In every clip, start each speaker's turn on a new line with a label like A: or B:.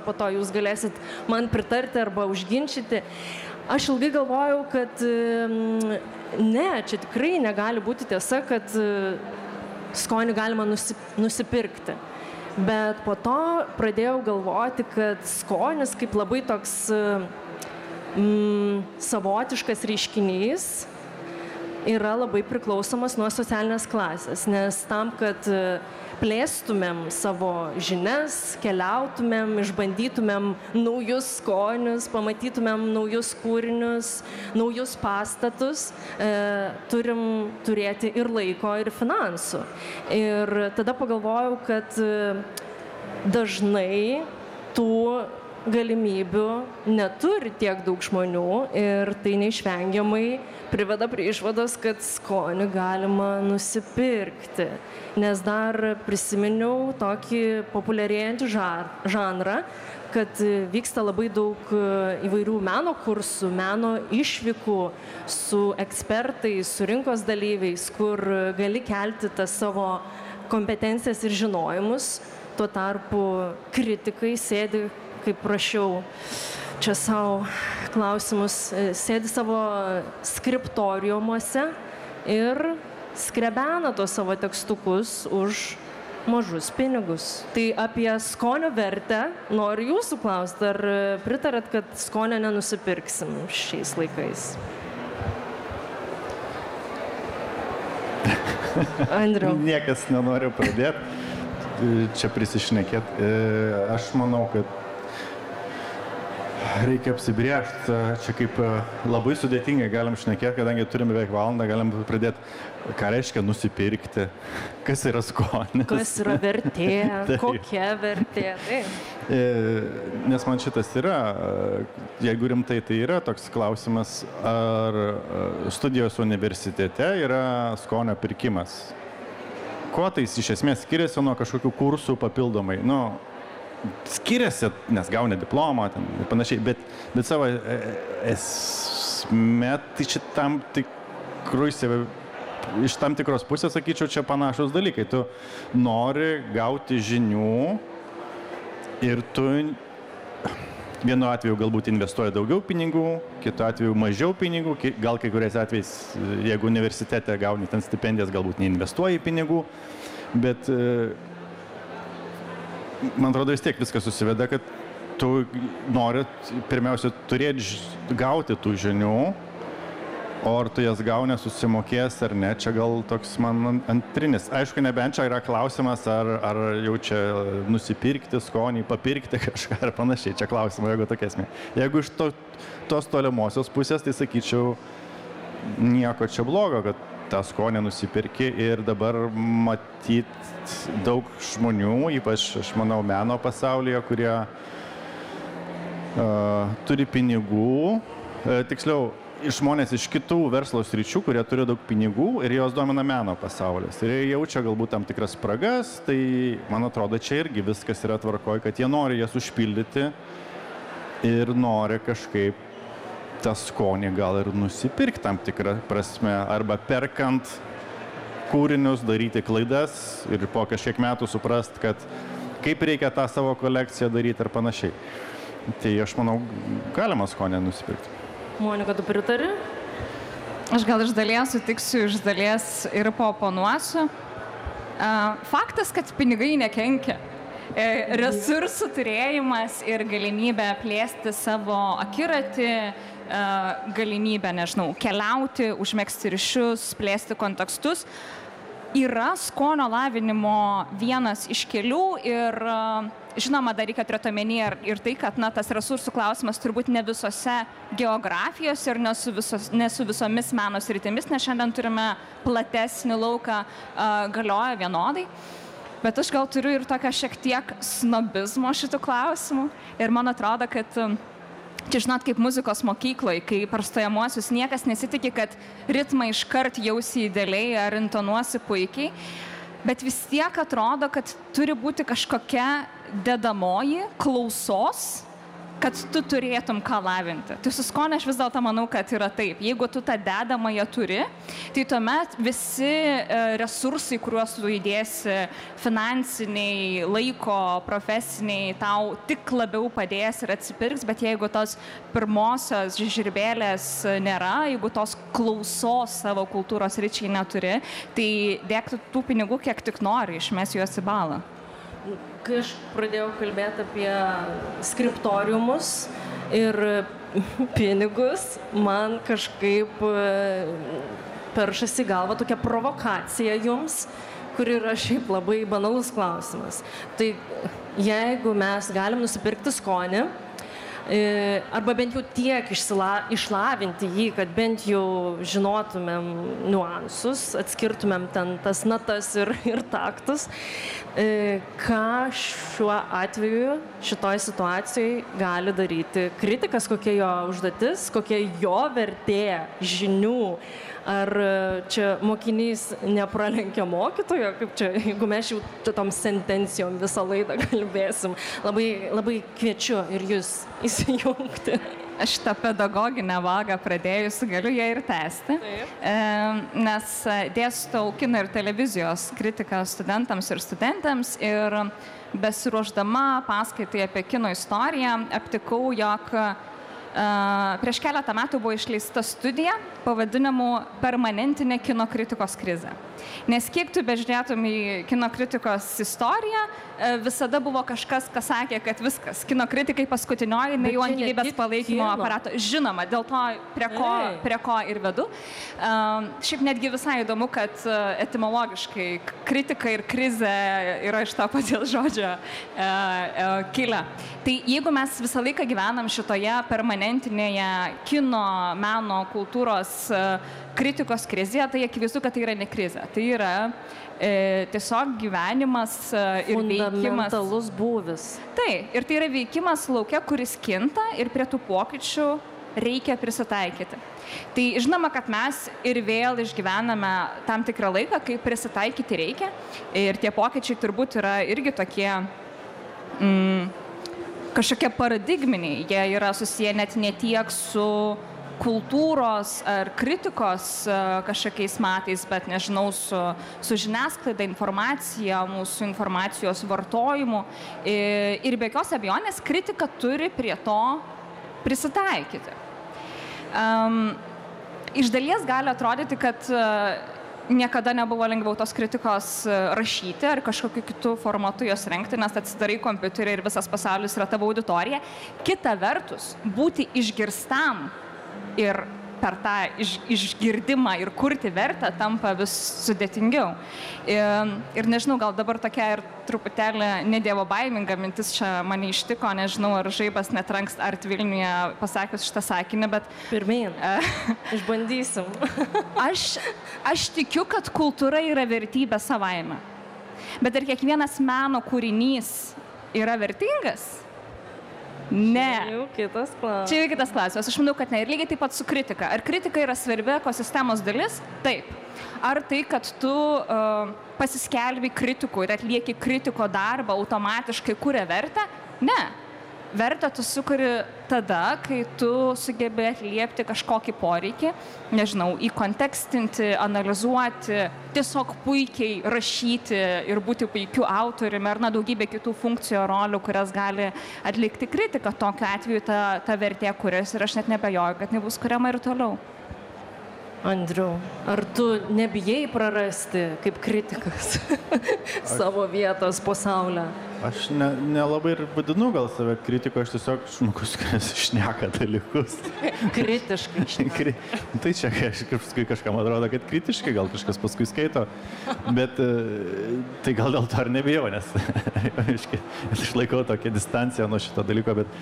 A: po to jūs galėsit man pritarti arba užginčyti. Aš ilgai galvojau, kad ne, čia tikrai negali būti tiesa, kad skonį galima nusipirkti. Bet po to pradėjau galvoti, kad skonis kaip labai toks savotiškas reiškinys yra labai priklausomas nuo socialinės klasės, nes tam, kad plėstumėm savo žinias, keliautumėm, išbandytumėm naujus skonius, pamatytumėm naujus kūrinius, naujus pastatus, turim turėti ir laiko, ir finansų. Ir tada pagalvojau, kad dažnai tų galimybių neturi tiek daug žmonių ir tai neišvengiamai priveda prie išvados, kad skonį galima nusipirkti. Nes dar prisiminiau tokį populiarėjantį žanrą, kad vyksta labai daug įvairių meno kursų, meno išvykų su ekspertais, su rinkos dalyviais, kur gali kelti tas savo kompetencijas ir žinojimus. Tuo tarpu kritikai sėdi, kaip prašiau čia savo klausimus, sėdi savo skriptoriumuose ir skrebena tos savo tekstukus už mažus pinigus. Tai apie skonio vertę noriu jūsų klausti, ar pritarat, kad skonio nenusipirksim šiais laikais? Andriau.
B: Niekas nenori pradėti čia prisišnekėti. Aš manau, kad reikia apsibrėžti, čia kaip labai sudėtingai galim šnekėti, kadangi turime beveik valandą, galim pradėti, ką reiškia nusipirkti, kas yra skonis.
A: Kas yra vertė, kokia vertė.
B: Nes man šitas yra, jeigu rimtai, tai yra toks klausimas, ar studijos universitete yra skonio pirkimas. Kuo tai iš esmės skiriasi nuo kažkokių kursų papildomai? Skiriasi, nes gauni diplomą ir panašiai, bet savo esmė, tai šitam tikrui, iš tam tikros pusės, sakyčiau, čia panašus dalykai. Tu nori gauti žinių ir tu vienu atveju galbūt investuoja daugiau pinigų, kitu atveju mažiau pinigų, gal kai kuriais atvejais, jeigu universitete gauni ten stipendijas, galbūt neinvestuoji pinigų, bet man atrodo vis tiek viskas susiveda, kad tu nori pirmiausia turėti gauti tų žinių, o ar tu jas gauni, susimokės ar ne, čia gal toks man antrinis. Aišku, nebent čia yra klausimas, ar jau čia nusipirkti skonį, papirkti kažką ar panašiai, čia klausimas, jeigu tokia esmė. Jeigu iš tos tolimosios pusės, tai sakyčiau, nieko čia blogo, kad tą skonį nusipirki ir dabar matyt daug žmonių, ypač, aš manau, meno pasaulyje, kurie turi pinigų, tiksliau, žmonės iš kitų verslo sričių, kurie turi daug pinigų ir jos domina meno pasaulis. Ir jie jaučia galbūt tam tikras spragas, tai man atrodo, čia irgi viskas yra tvarkoj, kad jie nori jas užpildyti ir nori kažkaip tą skonį gal ir nusipirkti tam tikrą prasme, arba perkant kūrinius, daryti klaidas ir po kažkiek metų suprast, kad kaip reikia tą savo kolekciją daryti ir panašiai. Tai aš manau, galima skonį nusipirkti.
A: Monika, tu pritari?
C: Aš gal iš dalies sutiksiu, iš dalies ir paoponuosiu. Faktas, kad pinigai nekenkia. Resursų turėjimas ir galimybė plėsti savo akiratį, galimybę, nežinau, keliauti, užmegzti ryšius, plėsti kontekstus, yra skonio lavinimo vienas iš kelių ir žinoma, dar reikia turėti omenyje ir tai, kad tas resursų klausimas turbūt ne visose geografijose ir ne su visomis meno sritimis, nes šiandien turime platesnį lauką, galioja vienodai. Bet aš gal turiu ir tokią šiek tiek snobizmo šitų klausimų ir man atrodo, kad čia žinot, kaip muzikos mokykloje, kai per stojamuosius niekas nesitikė, kad ritmą iškart jausi idealiai ar intonuosi puikiai, bet vis tiek atrodo, kad turi būti kažkokia dedamoji klausos kad tu turėtum ką lavinti. Tai su skoniu aš vis dėlto manau, kad yra taip. Jeigu tu tą dedamąją turi, tai tuomet visi resursai, kuriuos tu įdėsi, finansiniai, laiko, profesiniai, tau tik labiau padės ir atsipirks, bet jeigu tos pirmosios žiežirbėlės nėra, jeigu tos klausos savo kultūros ryčiai neturi, tai dėk tų pinigų kiek tik nori, išmes juos į balą.
A: Kai aš pradėjau kalbėti apie skriptoriumus ir pinigus, man kažkaip peršasi galva tokia provokacija jums, kur yra šiaip labai banalus klausimas. Tai jeigu mes galim nusipirkti skonį, arba bent jau tiek išlavinti jį, kad bent jau žinotumėm niuansus, atskirtumėm ten tas natas ir taktus, ką šiuo atveju, šitoj situacijai gali daryti kritikas, kokia jo užduotis, kokia jo vertė žinių, ar čia mokinys nepralenkia mokytojo, kaip čia, jeigu mes jau tom sentencijom visą laidą kalbėsim. Labai kviečiu ir jūs įsijungti.
C: Aš šitą pedagoginę vagą pradėjus, galiu ją ir tęsti, nes dėstau kino ir televizijos kritiką studentams ir studentams ir besiruošdama paskaitai apie kino istoriją aptikau, jog prieš keletą metų buvo išleista studija pavadinimu Permanentinė kino kritikos krizė. Nes kiek tu bežiūrėtum į kino kritikos istoriją, visada buvo kažkas, kas sakė, kad viskas, kino kritikai paskutinioji, jau ant gyvybės palaikymo aparato. Žinoma, dėl to prie ko ir vedu. Šiaip netgi visai įdomu, kad etimologiškai kritika ir krizė yra iš to paties žodžio kilę. Tai jeigu mes visą laiką gyvenam šitoje permanentinėje kino, meno, kultūros kritikos krizėje, tai akivaizdu, kad tai yra ne krizė. Tai yra tiesiog gyvenimas ir veikimas.
A: Fundamentalus būvis.
C: Taip, ir tai yra veikimas lauke, kuris kinta ir prie tų pokyčių reikia prisitaikyti. Tai žinoma, kad mes ir vėl išgyvename tam tikrą laiką, kai prisitaikyti reikia. Ir tie pokyčiai turbūt yra irgi tokie kažkokie paradigminiai. Jie yra susiję net ne tiek su kultūros ar kritikos kažkokiais metais, bet nežinau, su žiniasklaida, informacija, mūsų informacijos vartojimu. Ir be jokios abejonės kritika turi prie to prisitaikyti. Iš dalies gali atrodyti, kad niekada nebuvo lengviau tos kritikos rašyti ar kažkokiu kitų formatu jos rengti, nes atsidarai kompiuterį ir visas pasaulis yra tavo auditorija. Kita vertus, būti išgirstam ir per tą išgirdimą ir kurti vertę tampa vis sudėtingiau. Ir nežinau, gal dabar tokia ir truputėlį nedievo baiminga mintis čia mane ištiko, nežinau, ar žaibas netranks Art Vilniuje pasakius šitą sakinį, bet...
A: Pirmyn, išbandysim.
C: Aš tikiu, kad kultūra yra vertybė savaime. Bet ar kiekvienas meno kūrinys yra vertingas? Ne.
A: Čia jau kitas klausimas.
C: Čia jau kitas klausimas. Aš manau, kad ne. Ir lygiai taip pat su kritika. Ar kritika yra svarbi ekosistemos dalis? Taip. Ar tai, kad tu pasiskelbi kritikų ir atlieki kritiko darbą, automatiškai kuria vertę? Ne. Vertę tu sukuri tada, kai tu sugebi atliepti kažkokį poreikį, nežinau, įkontekstinti, analizuoti, tiesiog puikiai rašyti ir būti puikiu autoriumi ar daugybė kitų funkcijų rolių, kurias gali atlikti kritika. Tokiu atveju ta vertė kuriasi ir aš net nebejoju, kad nebus kuriama ir toliau.
A: Andriau, ar tu nebijai prarasti kaip kritikas savo vietos pasaulyje?
B: Aš nelabai ir vadinu gal save kritiko, aš tiesiog žmogus, kuris šneka dalykus.
A: Kritiškai šneka.
B: Tai čia kažkam atrodo, kad kritiškai, gal kažkas paskui skaito, bet tai gal dėl to ir nebijau, nes aš laikau tokią distanciją nuo šito dalyko, bet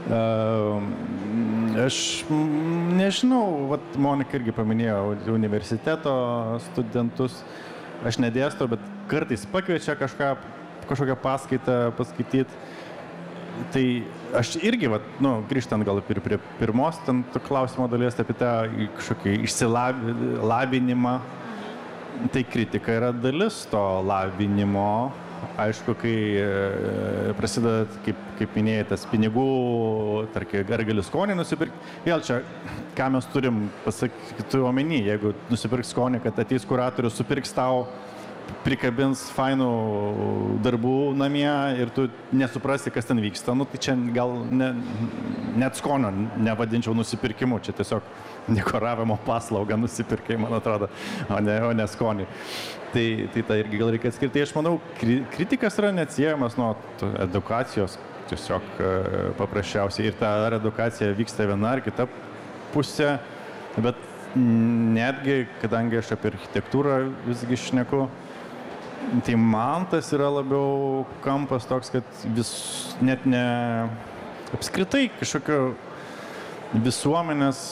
B: aš nežinau, vat Monika irgi paminėjo universiteto studentus, aš nedėstau, bet kartais pakviečia kažkokią paskaitą paskaityti. Tai aš irgi, grįžtant gal ir prie pirmos klausimo dalies apie tą kažkokį išsilavinimą, tai kritika yra dalis to lavinimo aišku, kai prasideda, kaip minėjai, tas pinigų, tarkim, ar gali skonį nusipirkti. Vėl čia, ką mes turim pasakyti omeny, jeigu nusipirk skonį, kad ateis kuratorius, supirks tau, prikabins fainų darbų namie ir tu nesuprasi, kas ten vyksta, nu tai čia gal net skonio nevadinčiau nusipirkimu, čia tiesiog dekoravimo paslaugą nusipirkai, man atrodo, o ne skonį. Tai tą irgi gal reikia atskirti. Aš manau, kritikas yra neatsiejamas nuo edukacijos, tiesiog paprasčiausiai. Ir ta edukacija vyksta viena ar kita pusė, bet netgi, kadangi aš apie architektūrą visgi šneku, tai man tas yra labiau kampas toks, kad net ne apskritai kažkokio visuomenės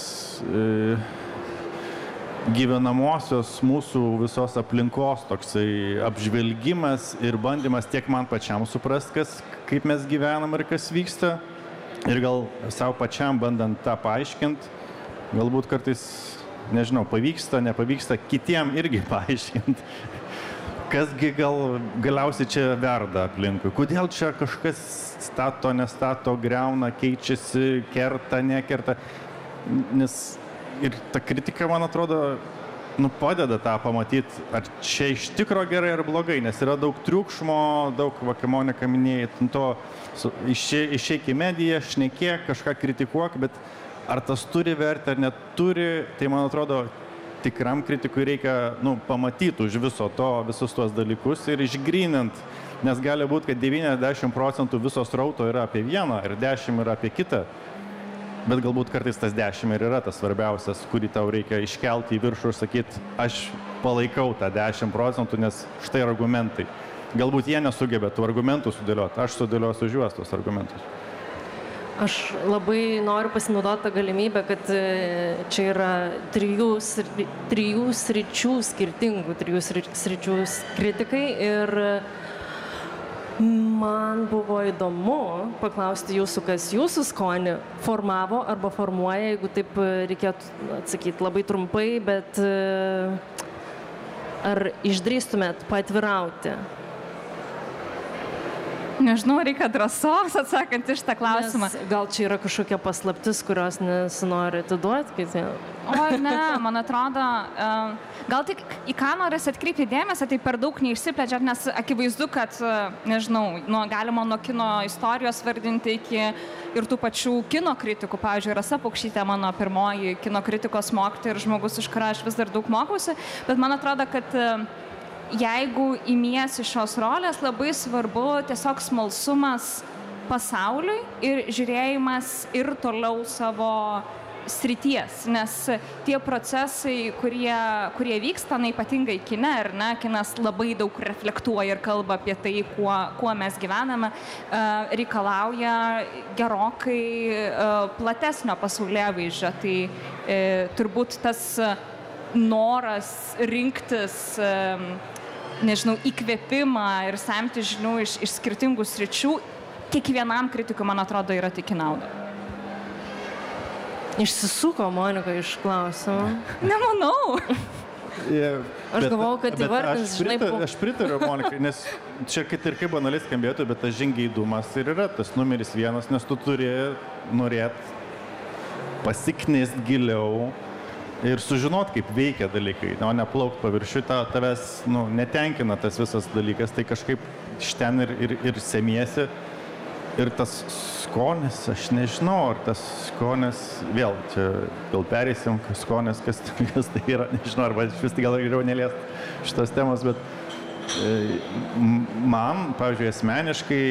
B: gyvenamosios mūsų visos aplinkos toksai apžvelgimas ir bandymas tiek man pačiam suprasti, kaip mes gyvenam ir kas vyksta. Ir gal savo pačiam bandant tą paaiškinti, galbūt kartais, nežinau, pavyksta, nepavyksta kitiem irgi paaiškinti, kasgi galiausiai čia verda aplinkui. Kodėl čia kažkas stato, nestato, griauna, keičiasi, kerta, nekerta. Nes ir ta kritika, man atrodo, padeda tą pamatyti, ar čia iš tikro gerai ar blogai, nes yra daug triukšmo, daug, va, Monika minėjai, išeik į mediją, šnekėk, kažką kritikuok, bet ar tas turi vertę ar neturi, tai man atrodo, tikram kritikui reikia pamatyti už visus tuos dalykus ir išgrynint, nes gali būti, kad 90% viso srauto yra apie vieną ir 10 yra apie kitą. Bet galbūt kartais tas 10 ir yra tas svarbiausias, kurį tau reikia iškelti į viršų ir sakyti, aš palaikau tą 10%, nes štai argumentai. Galbūt jie nesugebė tų argumentų sudėlioti, aš sudėliosiu už juos tos argumentus.
A: Aš labai noriu pasinaudoti tą galimybę, kad čia yra trijų sričių skirtingų, kritikai ir man buvo įdomu paklausti jūsų, kas jūsų skonį formavo arba formuoja, jeigu taip reikėtų atsakyti labai trumpai, bet ar išdrįstumėt paatvirauti?
C: Nežinau, reikia drąsos atsakant iš tą klausimą.
A: Nes gal čia yra kažkokia paslaptis, kurios nesinori atiduoti kitiem?
C: O ne, man atrodo, gal tik į ką norės atkreipti dėmesį, tai per daug neišsiplečiat, nes akivaizdu, kad, nežinau, galima nuo kino istorijos vardinti iki ir tų pačių kino kritikų. Pavyzdžiui, Rasa Paukštytė, mano pirmoji kino kritikos mokytoja ir žmogus, iš kurio aš vis dar daug mokausi, bet man atrodo, kad jeigu imiesi šios rolės, labai svarbu tiesiog smalsumas pasauliui ir žiūrėjimas ir toliau savo srities, nes tie procesai, kurie vyksta, ypatingai kine, ar ne, kinas labai daug reflektuoja ir kalba apie tai, kuo mes gyvename, reikalauja gerokai platesnio pasaulėvaizdžio. Tai turbūt tas noras rinktis, nežinau, įkvėpimą ir semti žinių iš skirtingų sričių, kiekvienam kritikui, man atrodo, yra tik į naudą.
A: Išsisuko Monika iš klausimo.
C: Nemanau.
A: Aš galvojau, kad įvardins, žinai,
B: Aš pritariu Monikai, nes čia kaip banaliai skambėtų, bet tas žingeidumas ir yra tas numeris 1, nes tu turi norėti pasiknist giliau ir sužinot, kaip veikia dalykai, o ne plaukt paviršiui, tavęs netenkina tas visas dalykas, tai kažkaip iš ten ir semiesi. Ir tas skonis, aš nežinau, ar tas skonis, vėl čia gal pereisim, skonis, kas tai yra, nežinau, arba vis tik gal geriau neliest šitos temos, bet man, pavyzdžiui, asmeniškai,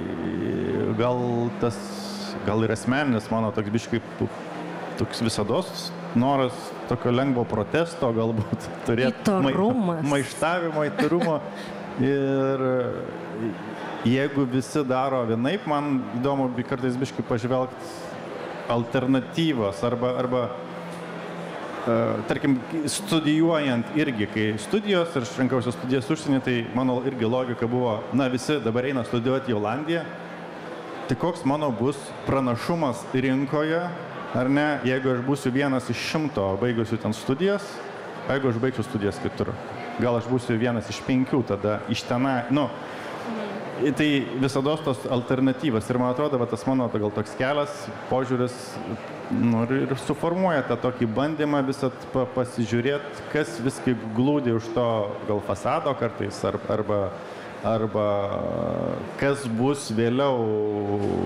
B: gal ir asmeninis mano toks biškai, toks visados noras tokio lengvo protesto, galbūt turėti maištavimo, įtarumo. Ir jeigu visi daro vienaip, man įdomu kartais biškai pažvelgti alternatyvas arba tarkim, studijuojant irgi, kai studijos ir aš rinkausi studijas užsienį, tai mano irgi logika buvo, visi dabar eina studijuoti į Olandiją, tai koks mano bus pranašumas rinkoje, ar ne, jeigu aš būsiu vienas iš 100 baigusių ten studijas, jeigu aš baigsiu studijas kitur. Gal aš būsiu vienas iš 5 tada iš tenai, tai visada tos alternatyvas. Ir man atrodo, va, tas mano gal toks kelias, požiūris, nu, ir suformuoja tą tokį bandymą visą pasižiūrėti, kas viskai glūdi už to gal fasado kartais, arba kas bus vėliau